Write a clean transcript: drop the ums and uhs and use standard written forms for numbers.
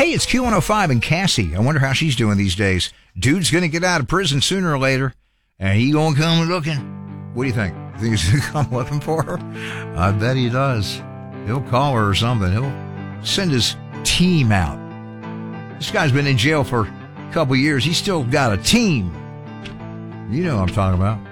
Hey, it's Q105 and Cassie. I wonder how she's doing these days. Dude's going to get out of prison sooner or later, and he going to come looking. What do you think? You think he's going to come looking for her? I bet he does. He'll call her or something. He'll send his team out. This guy's been in jail for a couple years. He's still got a team. You know what I'm talking about.